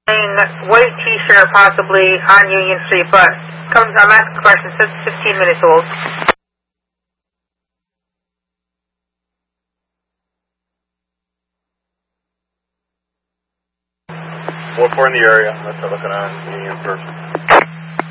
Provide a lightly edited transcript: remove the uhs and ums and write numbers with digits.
white t-shirt possibly on Union Street, but I'm asking a question, it says 15 minutes old. 4-4 in the area. Let's have a look on Union first.